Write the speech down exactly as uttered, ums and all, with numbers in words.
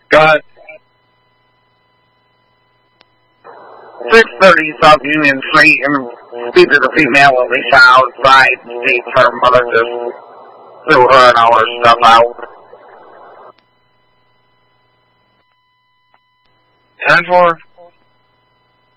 Go ahead. six thirty South Union Street, and speak to the female Alicia outside. States her mother just threw her and all her stuff out. ten four.